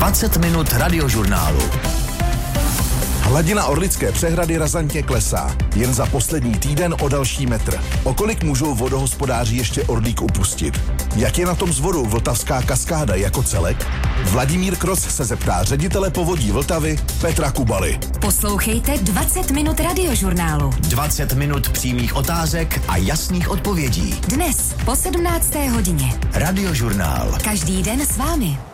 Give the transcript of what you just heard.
20 minut radiožurnálu. Hladina Orlické přehrady razantně klesá. Jen za poslední týden o další metr. O kolik můžou vodohospodáři ještě Orlík upustit? Jak je na tom s vodou Vltavská kaskáda jako celek? Vladimír Kros se zeptá ředitele Povodí Vltavy Petra Kubaly. Poslouchejte 20 minut radiožurnálu. 20 minut přímých otázek a jasných odpovědí. Dnes po 17. hodině. Radiožurnál. Každý den s vámi.